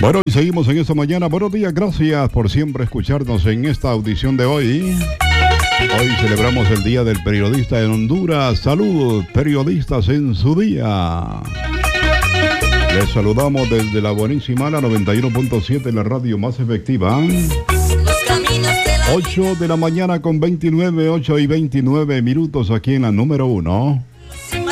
Bueno, y seguimos en esta mañana. Buenos días, gracias por siempre escucharnos en esta audición de hoy. Hoy celebramos el Día del Periodista en Honduras. Salud, periodistas en su día. Les saludamos desde la buenísima la 91.7, la radio más efectiva. 8 de la mañana con 29, 8 y 29 minutos aquí en la número 1.